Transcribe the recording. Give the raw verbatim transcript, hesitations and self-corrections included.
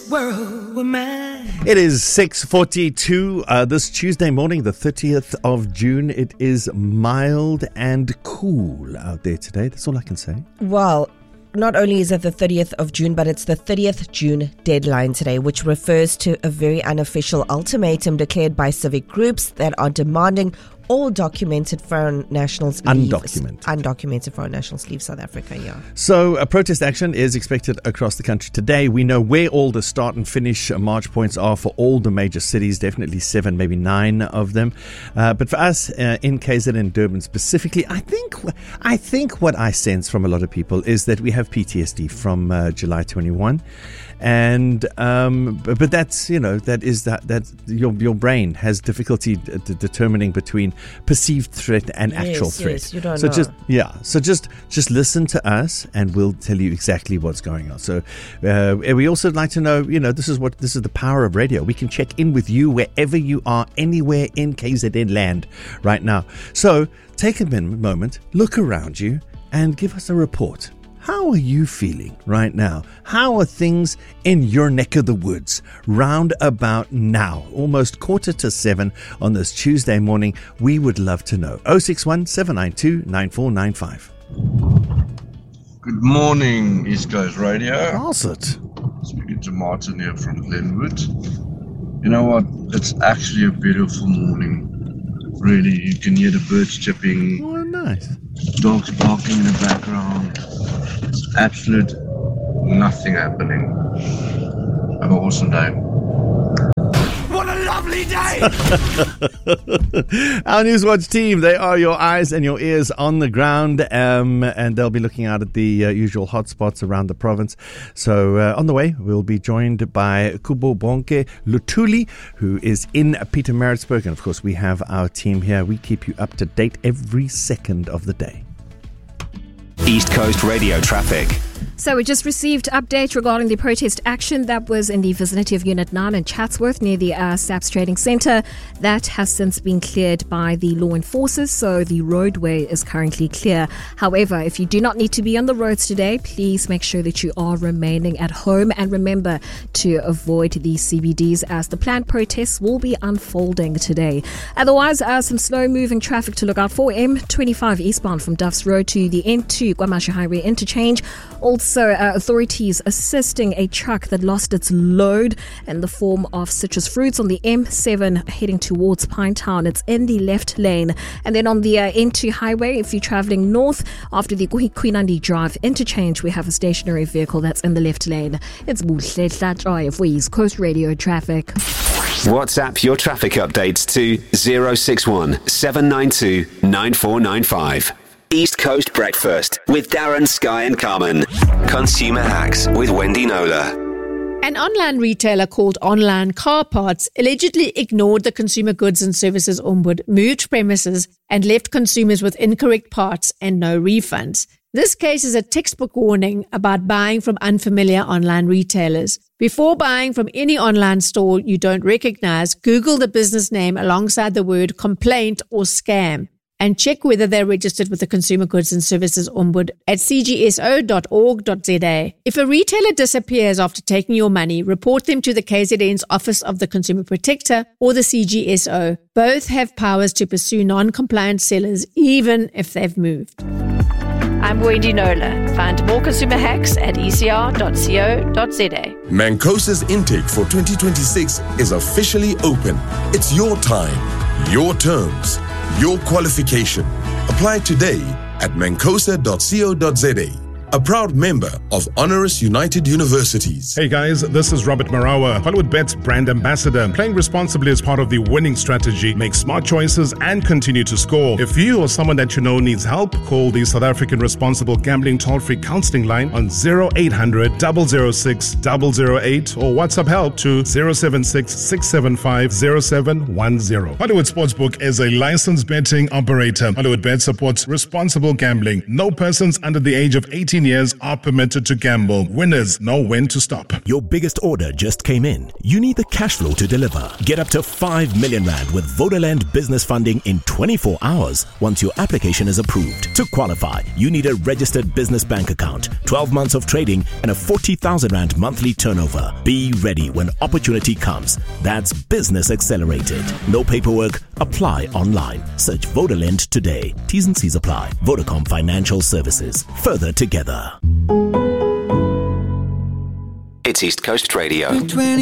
world were mine. It is six forty-two uh, this Tuesday morning, the thirtieth of June. It is mild and cool out there today. That's all I can say. Well, not only is it the thirtieth of June, but it's the thirtieth June deadline today, which refers to a very unofficial ultimatum declared by civic groups that are demanding all documented foreign nationals leave. Undocumented. Undocumented foreign nationals leave South Africa, yeah. So a protest action is expected across the country today. We know where all the start and finish march points are for all the major cities, definitely seven, maybe nine of them. Uh, but for us uh, in K Z N and Durban specifically, I think I think what I sense from a lot of people is that we have P T S D from uh, July twenty-first. And um, but, but that's, you know, that is that that your your brain has difficulty d- d- determining between perceived threat and yes, actual threat. Yes, you don't so know. just yeah, so just just listen to us, and we'll tell you exactly what's going on. So uh, we also like to know, you know, this is what this is the power of radio. We can check in with you wherever you are, anywhere in K Z N land right now. So take a min- moment, look around you, and give us a report. How are you feeling right now? How are things in your neck of the woods round about now? Almost quarter to seven on this Tuesday morning. We would love to know. oh six one, seven nine two, nine four nine five. Good morning, East Coast Radio. How's it? Speaking to Martin here from Glenwood. You know what? It's actually a beautiful morning. Really, you can hear the birds chirping. Oh, nice. Dogs barking in the background. It's absolute nothing happening. Have an awesome day. What a lovely day! Our Newswatch team, they are your eyes and your ears on the ground, um, and they'll be looking out at the uh, usual hotspots around the province. So uh, on the way, we'll be joined by Kubo Bonke Lutuli, who is in Pietermaritzburg. And of course, we have our team here. We keep you up to date every second of the day. East Coast Radio traffic. So we just received update regarding the protest action that was in the vicinity of Unit nine in Chatsworth near the uh, SAPS Trading Centre. That has since been cleared by the law enforcers, so the roadway is currently clear. However, if you do not need to be on the roads today, please make sure that you are remaining at home, and remember to avoid the C B Ds as the planned protests will be unfolding today. Otherwise, uh, some slow-moving traffic to look out for. M twenty-five eastbound from Duffs Road to the N two KwaMashu Highway interchange. Also, uh, authorities assisting a truck that lost its load in the form of citrus fruits on the M seven heading towards Pinetown. It's in the left lane. And then on the uh, N two highway, if you're traveling north after the Kuinandi Drive interchange, we have a stationary vehicle that's in the left lane. It's Buhle Tlatroy for East Coast Radio traffic. WhatsApp your traffic updates to zero six one, seven nine two, nine four nine five. East Coast Breakfast with Darren, Sky and Carmen. Consumer Hacks with Wendy Nola. An online retailer called Online Car Parts allegedly ignored the Consumer Goods and Services Ombudsman, moved premises and left consumers with incorrect parts and no refunds. This case is a textbook warning about buying from unfamiliar online retailers. Before buying from any online store you don't recognize, Google the business name alongside the word complaint or scam, and check whether they're registered with the Consumer Goods and Services Ombudsman at c g s o dot org dot z a. If a retailer disappears after taking your money, report them to the K Z N's Office of the Consumer Protector or the C G S O. Both have powers to pursue non-compliant sellers, even if they've moved. I'm Wendy Nola. Find more consumer hacks at e c r dot co dot z a. Mancosa's intake for twenty twenty-six is officially open. It's your time, your terms, your qualification. Apply today at mancosa dot co dot z a. A proud member of Honoris United Universities. Hey guys, this is Robert Marawa, HollywoodBets brand ambassador. Playing responsibly is part of the winning strategy. Make smart choices and continue to score. If you or someone that you know needs help, call the South African Responsible Gambling Toll-Free Counseling Line on zero eight hundred, zero zero six, zero zero eight or WhatsApp help to zero seven six, six seven five, zero seven one zero. Hollywood Sportsbook is a licensed betting operator. HollywoodBet supports responsible gambling. No persons under the age of eighteen eighteen years are permitted to gamble. Winners know when to stop. Your biggest order just came in. You need the cash flow to deliver. Get up to five million rand with Vodalend business funding in twenty-four hours once your application is approved. To qualify, you need a registered business bank account, twelve months of trading, and a forty thousand rand monthly turnover. Be ready when opportunity comes. That's Business Accelerated. No paperwork. Apply online. Search Vodalend today. T's and C's apply. Vodacom Financial Services. Further together. It's East Coast Radio.